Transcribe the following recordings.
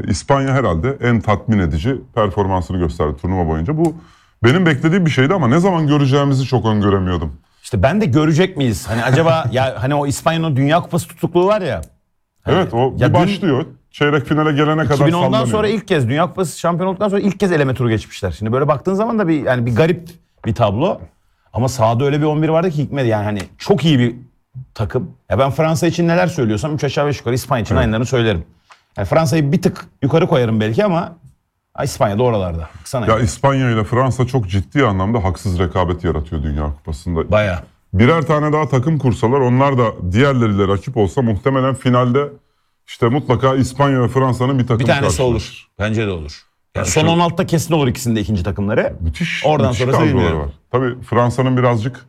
İspanya herhalde en tatmin edici performansını gösterdi turnuva boyunca. Bu benim beklediğim bir şeydi ama ne zaman göreceğimizi çok öngöremiyordum. İşte ben de görecek miyiz? Hani acaba ya hani o İspanya'nın Dünya Kupası tutukluğu var ya. Hani, Evet o bir başlıyor. Çeyrek finale gelene kadar 2010'dan sallanıyor. sonra ilk kez Dünya Kupası şampiyon olduktan sonra ilk kez eleme turu geçmişler. Şimdi böyle baktığın zaman da bir garip bir tablo. Ama sahada öyle bir 11 vardı ki hikmet, yani hani çok iyi bir takım. Ya ben Fransa için neler söylüyorsam 3 aşağı 5 yukarı İspanya için aynılarını söylerim. Yani Fransa'yı bir tık yukarı koyarım belki ama İspanya da oralarda. Ya İspanya ile Fransa çok ciddi anlamda haksız rekabet yaratıyor Dünya Kupası'nda. Bayağı. Birer tane daha takım kursalar, onlar da diğerleriyle rakip olsa muhtemelen finalde işte mutlaka İspanya ve Fransa'nın bir takımı Bir tanesi karşılaşır. olur. Bence de olur. Yani son 16'da kesin olur ikisinin de ikinci takımları. Müthiş. Oradan müthiş sonrası kadroları bilmiyorum. var. Tabii Fransa'nın birazcık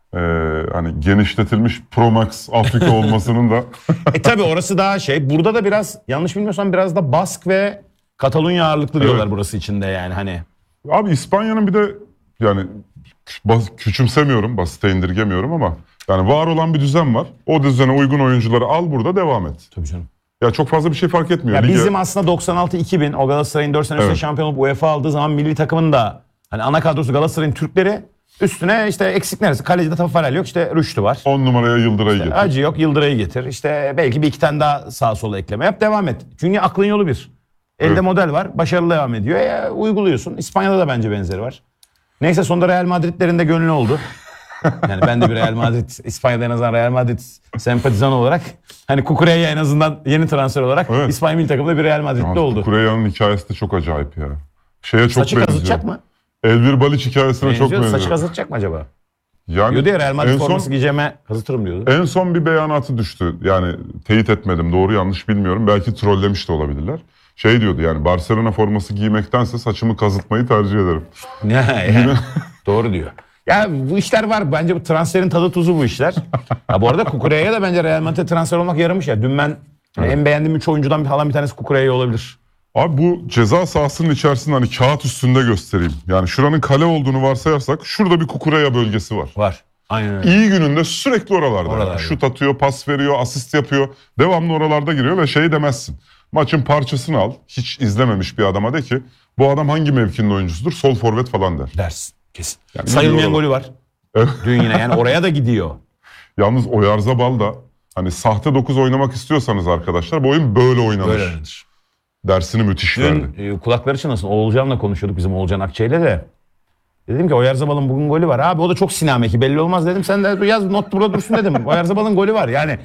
hani genişletilmiş Pro Max Afrika olmasının da Tabii orası daha burada da biraz yanlış bilmiyorsam biraz da Bask ve Katalunya ağırlıklı diyorlar burası içinde yani hani. Abi İspanya'nın bir de yani küçümsemiyorum, basite indirgemiyorum ama yani var olan bir düzen var. O düzene uygun oyuncuları al, burada devam et. Tabii canım. Ya çok fazla bir şey fark etmiyor. Ya Lige... bizim aslında 96-2000 o Galatasaray'ın 4 sene üstte şampiyon olup UEFA aldığı zaman milli takımın da hani ana kadrosu Galatasaray'ın Türkleri, üstüne işte eksik neresi? Kalecide Tafarel yok, işte Rüştü var. 10 numaraya Yıldıray'ı getir. Acı yok, Yıldıray'ı getir. İşte belki bir iki tane daha sağa sola ekleme yap, devam et. Çünkü aklın yolu bir. Elde model var, başarılı devam ediyor. Uyguluyorsun. İspanya'da da bence benzeri var. Neyse sonunda Real Madrid'lerin de gönlü oldu. Yani ben de bir Real Madrid, İspanya'da en azından Real Madrid sempatizan olarak, hani Cucureya en azından yeni transfer olarak İspanya milli takımda bir Real Madrid'de oldu. Cucureya'nın hikayesi de çok acayip ya. Şeye çok Saçı benziyor. kazıtacak mı? Elvir Baliç hikayesine çok benziyor. Saçı kazıtacak mı acaba? Yani diyordu ya, Real Madrid forması giyeceğime kazıtırım diyordu. En son bir beyanatı düştü. Yani teyit etmedim, doğru yanlış bilmiyorum. Belki trollemiş de olabilirler. Şey diyordu, yani Barcelona forması giymektense saçımı kazıtmayı tercih ederim. Yani, doğru diyor. Ya bu işler var. Bence bu transferin tadı tuzu bu işler. Ya bu arada Cucureya da bence Real Madrid'e transfer olmak yaramış ya. Dün ben en beğendiğim 3 oyuncudan bir tanesi Cucureya olabilir. Abi bu ceza sahasının içerisinde hani kağıt üstünde göstereyim. Yani şuranın kale olduğunu varsayarsak şurada bir Cucureya bölgesi var. Var. Aynen öyle. İyi gününde sürekli oralarda. Yani şut atıyor, pas veriyor, asist yapıyor. Devamlı oralarda giriyor ve şey demezsin. Maçın parçasını al. Hiç izlememiş bir adama de ki bu adam hangi mevkinin oyuncusudur? Sol forvet falan der. Dersin. Kesin. Yani sayılmayan golü var. Dün yine yani oraya da gidiyor. Yalnız Oyarzabal da hani sahte 9 oynamak istiyorsanız arkadaşlar bu oyun böyle oynanır. Böyle oynanır. Dersini müthiş verdi. Dün kulakları çınlasın. Oğulcan'la konuşuyorduk, bizim Oğulcan Akçay'la de. Dedim ki Oyarzabal'ın bugün golü var. Abi o da çok sinameki, belli olmaz dedim. Sen de yaz, not burada dursun dedim. Oyarzabal'ın golü var. Yani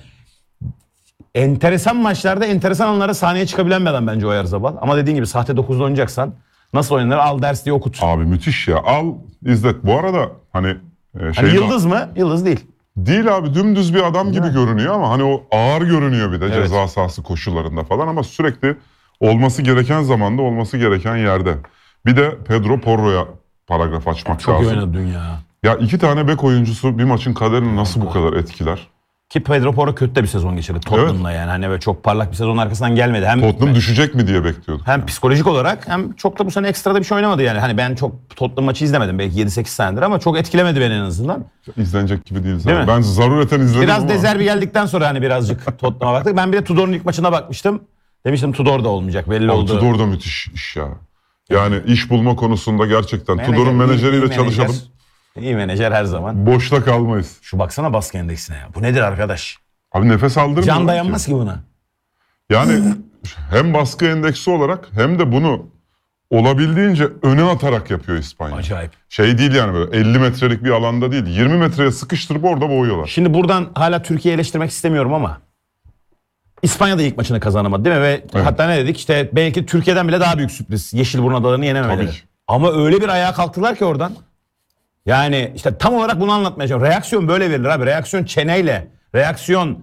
enteresan maçlarda enteresan anlara sahneye çıkabilen bir adam bence Oyarzabal. Ama dediğin gibi sahte 9'da oynayacaksan nasıl oynanır, al ders diye okut. Abi müthiş ya, al izlet. Bu arada hani hani yıldız mı? Yıldız değil. Değil abi, dümdüz bir adam gibi görünüyor ama hani o ağır görünüyor bir de ceza sahası koşullarında falan, ama sürekli olması gereken zamanda, olması gereken yerde. Bir de Pedro Porro'ya paragraf açmak çok lazım. Çok iyi oynadı dünya. Ya iki tane bek oyuncusu bir maçın kaderini nasıl bu kadar etkiler? Ki Pedro Porro kötü de bir sezon geçirdi Tottenham'la yani. Hani böyle çok parlak bir sezon arkasından gelmedi. Hem Tottenham düşecek mi diye bekliyorduk. Hem psikolojik olarak hem çok da bu sene ekstra da bir şey oynamadı yani. Hani ben çok Tottenham maçı izlemedim belki 7-8 senedir ama çok etkilemedi beni en azından. İzlenecek gibi değil mi? Ben zarureten izledim biraz ama. Biraz De Zerbi geldikten sonra hani birazcık Tottenham'a baktık. Ben bir de Tudor'un ilk maçına bakmıştım. Demiştim Tudor da olmayacak, belli oldu. Tudor da müthiş iş ya. Yani iş bulma konusunda gerçekten Tudor'un menajeriyle çalışalım. İyi menajer her zaman. Boşta kalmayız. Şu baksana baskı endeksine ya. Bu nedir arkadaş? Abi nefes aldırmıyor. Can dayanmaz ki buna. Yani hem baskı endeksi olarak hem de bunu olabildiğince öne atarak yapıyor İspanya. Acayip. Şey değil yani, böyle 50 metrelik bir alanda değil. 20 metreye sıkıştırıp orada boğuyorlar. Şimdi buradan hala Türkiye'yi eleştirmek istemiyorum ama İspanya da ilk maçını kazanamadı değil mi? Ve hatta ne dedik, işte belki Türkiye'den bile daha büyük sürpriz Yeşilburun adalarını yenememeleri. Ama öyle bir ayağa kalktılar ki oradan. Yani işte tam olarak bunu anlatmaya çalışıyorum. Reaksiyon böyle verilir abi. Reaksiyon çeneyle. Reaksiyon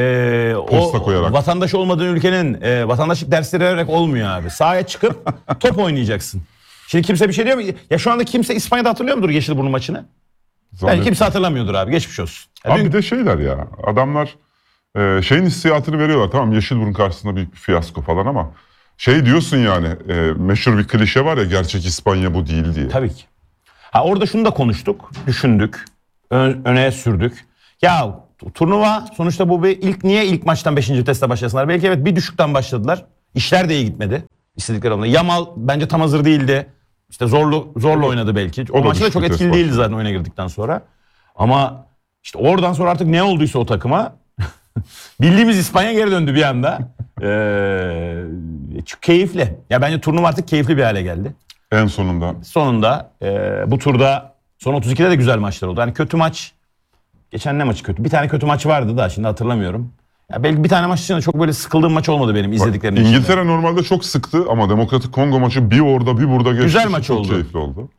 o vatandaş olmadığın ülkenin vatandaşlık dersleri vererek olmuyor abi. Sahaya çıkıp top oynayacaksın. Şimdi kimse bir şey diyor mu? Ya şu anda kimse İspanya'da hatırlıyor mudur Yeşilburnu maçını? Yani kimse hatırlamıyordur abi. Geçmiş olsun. Abi bir de şeyler ya. Adamlar şeyin hissiyatını veriyorlar. Tamam, Yeşilburun karşısında büyük bir fiyasko falan ama şey diyorsun yani, meşhur bir klişe var ya, gerçek İspanya bu değil diye. Tabii ki. Ha orada şunu da konuştuk, düşündük, öne sürdük. Ya turnuva sonuçta bu niye ilk maçtan 5. viteste başlasınlar? Belki evet bir düşükten başladılar. İşler de iyi gitmedi. İstedikleri olmadı. Yamal bence tam hazır değildi. İşte zorla oynadı belki. O maçta da çok etkili değildi zaten oyuna girdikten sonra. Ama işte oradan sonra artık ne olduysa o takıma bildiğimiz İspanya geri döndü bir anda. Çok keyifli. Ya bence turnuva artık keyifli bir hale geldi. En sonunda. Sonunda bu turda son 32'de de güzel maçlar oldu. Hani kötü maç. Geçen ne maçı kötü? Bir tane kötü maç vardı da şimdi hatırlamıyorum. Ya belki bir tane maç için çok böyle sıkıldığım maç olmadı benim izlediklerim için. İngiltere normalde çok sıktı ama Demokratik Kongo maçı bir orada bir burada geçti. Güzel maç çok oldu. Keyifli oldu.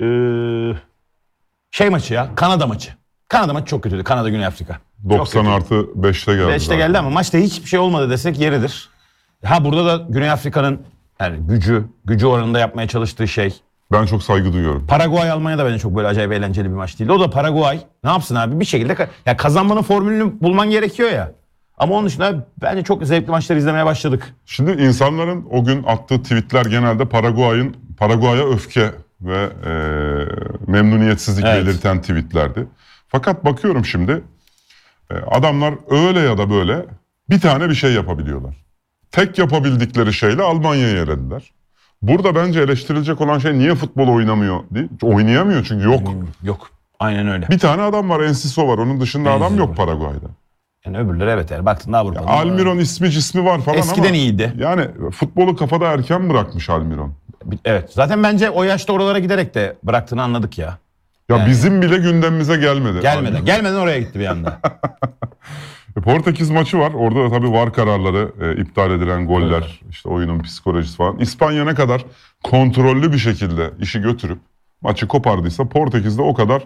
Şey maçı ya, Kanada maçı. Kanada maçı çok kötüydü. Kanada Güney Afrika. 90+5'te geldi. 5'te geldi ama maçta hiçbir şey olmadı desek yeridir. Ha burada da Güney Afrika'nın yani gücü oranında yapmaya çalıştığı şey. Ben çok saygı duyuyorum. Paraguay Almanya da bence çok böyle acayip eğlenceli bir maç değildi. O da Paraguay ne yapsın abi bir şekilde ya kazanmanın formülünü bulman gerekiyor ya. Ama onun dışında bence çok zevkli maçları izlemeye başladık. Şimdi insanların o gün attığı tweetler genelde Paraguay'a öfke ve memnuniyetsizlik belirten tweetlerdi. Fakat bakıyorum şimdi adamlar öyle ya da böyle bir tane bir şey yapabiliyorlar. Tek yapabildikleri şeyle Almanya'yı elediler. Burada bence eleştirilecek olan şey niye futbol oynamıyor değil. Oynayamıyor çünkü yok. Yok. Aynen öyle. Bir tane adam var, Enciso var. Onun dışında adam yok Paraguay'da. Yani öbürleri evet yani baktığında Avrupa'da. Almiron cismi var falan eskiden ama iyiydi. Yani futbolu kafada erken bırakmış Almiron. Evet. Zaten bence o yaşta oralara giderek de bıraktığını anladık ya. Ya yani, bizim bile gündemimize gelmedi. Gelmeden oraya gitti bir anda. Portekiz maçı var. Orada da tabii VAR kararları, iptal edilen goller, işte oyunun psikolojisi falan. İspanya ne kadar kontrollü bir şekilde işi götürüp maçı kopardıysa Portekiz de o kadar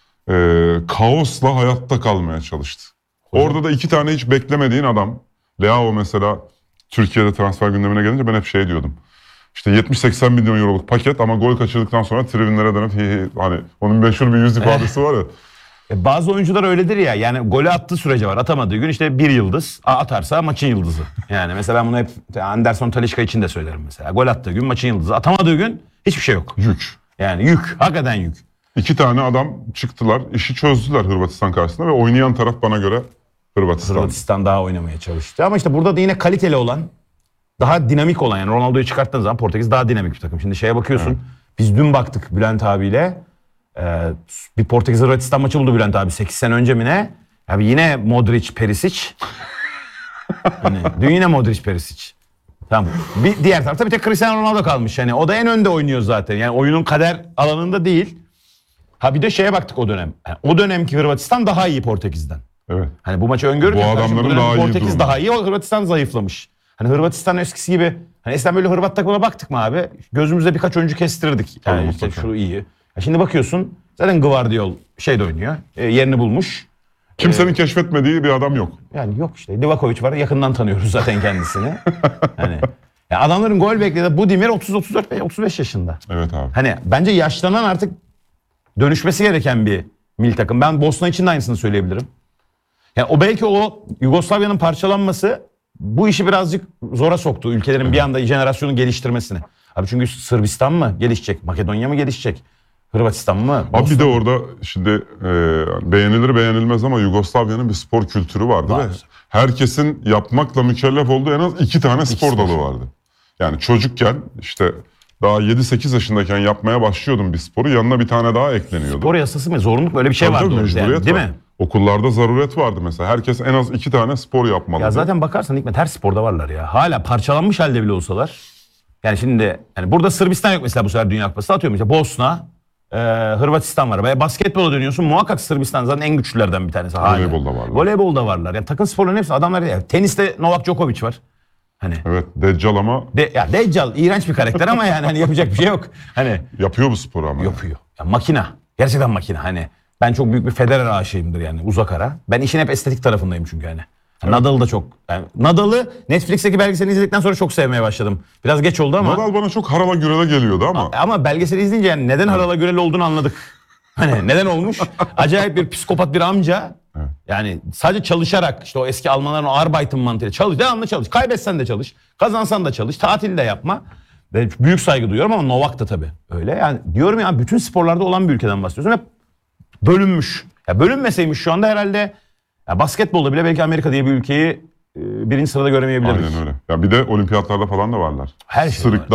kaosla hayatta kalmaya çalıştı. Hocam. Orada da iki tane hiç beklemediğin adam. Leao mesela Türkiye'de transfer gündemine gelince ben hep şey diyordum. İşte 70-80 milyon euroluk paket ama gol kaçırdıktan sonra tribünlere dönüp hani onun meşhur bir yüz ifadesi var ya. Bazı oyuncular öyledir ya yani golü attığı sürece var atamadığı gün işte bir yıldız atarsa maçın yıldızı. Yani mesela ben bunu hep Anderson Talisca için de söylerim mesela. Gol attığı gün maçın yıldızı atamadığı gün hiçbir şey yok. Yük. Yani yük hakikaten yük. İki tane adam çıktılar işi çözdüler Hırvatistan karşısında ve oynayan taraf bana göre Hırvatistan daha oynamaya çalıştı ama işte burada da yine kaliteli olan daha dinamik olan yani Ronaldo'yu çıkarttığın zaman Portekiz daha dinamik bir takım. Şimdi şeye bakıyorsun evet. Biz dün baktık Bülent abiyle bir Portekiz Hırvatistan maçı buldu Bülent abi 8 sene önce mi ne? Abi yine Modric, Perisic. Hani dün yine Modric, Perisic. Tamam. Bir diğer tarafta bir tek Cristiano Ronaldo kalmış. Yani o da en önde oynuyor zaten. Yani oyunun kader alanında değil. Ha bir de şeye baktık o dönem. Yani o dönemki Hırvatistan daha iyi Portekiz'den. Evet. Hani bu maçı öngörürken bu adamların daha iyi Portekiz daha iyi, o Hırvatistan zayıflamış. Hani Hırvatistan eskisi gibi hani eskiden böyle Hırvat takımına baktık mı abi? Gözümüzde birkaç oyuncu kestirirdik. Yani işte şu iyi. Ya şimdi bakıyorsun zaten Gvardiol de oynuyor. Yerini bulmuş. Kimsenin keşfetmediği bir adam yok. Yani yok işte. Livakovic var. Yakından tanıyoruz zaten kendisini. Hani ya adamların gol beklediği Budimir 30-34-35 yaşında. Evet abi. Hani bence yaşlanan artık dönüşmesi gereken bir milli takım. Ben Bosna için de aynısını söyleyebilirim. Yani o belki o Yugoslavya'nın parçalanması bu işi birazcık zora soktu. Ülkelerin bir anda jenerasyonu geliştirmesini. Abi çünkü Sırbistan mı gelişecek? Makedonya mı gelişecek? Hırvatistan mı? Abi bir de orada şimdi beğenilir beğenilmez ama Yugoslavya'nın bir spor kültürü vardı. Ve herkesin yapmakla mükellef olduğu en az 2 tane spor dalı vardı. Yani çocukken işte daha 7-8 yaşındayken yapmaya başlıyordum bir sporu. Yanına bir tane daha ekleniyordu. Spor yasası mı? Zorunluluk böyle bir şey vardı. Mecburiyet değil var. Mi? Okullarda zaruret vardı mesela. Herkes en az 2 tane spor yapmalı. Ya zaten bakarsan Hikmet her sporda varlar ya. Hala parçalanmış halde bile olsalar. Yani şimdi yani burada Sırbistan yok mesela bu sefer Dünya Kupası. Atıyorum işte Bosna, Hırvatistan var. Veya basketbola dönüyorsun muhakkak Sırbistan zaten en güçlülerden bir tanesi. Voleybolda varlar. Voleybolda varlar. Yani takım sporlarının hepsi adamlar ya. Teniste Novak Djokovic var. Hani evet Deccal ama ya Deccal iğrenç bir karakter ama yani hani yapacak bir şey yok. Hani yapıyor bu sporu ama. Yapıyor. Ya makina. Gerçekten makina hani. Ben çok büyük bir Federer aşığıyımdır yani uzak ara. Ben işin hep estetik tarafındayım çünkü hani. Evet. Nadal'ı da çok. Yani Nadal'ı Netflix'teki belgeselini izledikten sonra çok sevmeye başladım. Biraz geç oldu ama. Nadal bana çok harala gürele geliyordu ama. Ama belgeseli izleyince yani neden harala gürele olduğunu anladık. Hani neden olmuş? Acayip bir psikopat bir amca. Evet. Yani sadece çalışarak işte o eski Almanların o Arbeiten mantığıyla çalış. Devamlı çalış. Kaybetsen de çalış. Kazansan da çalış. Tatil de yapma. Ve büyük saygı duyuyorum ama Novak da tabii öyle. Yani diyorum ya bütün sporlarda olan bir ülkeden bahsediyorsun. Hep bölünmüş. Ya bölünmeseymiş şu anda herhalde ya basketbolda bile belki Amerika diye bir ülkeyi birinci sırada göremeyebilirdik. Aynen öyle. Ya bir de olimpiyatlarda falan da varlar. Her şey var.